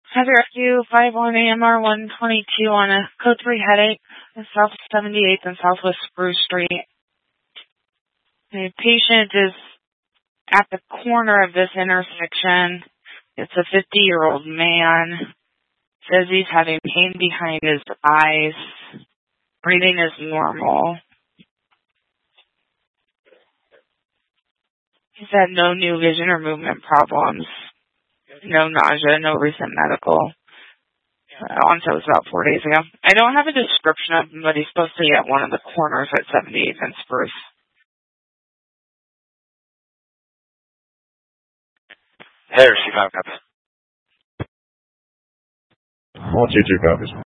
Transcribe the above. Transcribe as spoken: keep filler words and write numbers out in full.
Heavy Rescue five one A M R one twenty-two on a code three headache in South seventy-eighth and Southwest Spruce Street. The patient is at the corner of this intersection. It's a fifty-year-old man. Says he's having pain behind his eyes. Breathing is normal. He's had no new vision or movement problems. No nausea, no recent medical. Uh, onset was about four days ago. I don't have a description of him, but he's supposed to be at one of the corners at seventy-eighth and Spruce. Hey, C five copies. One two two copies.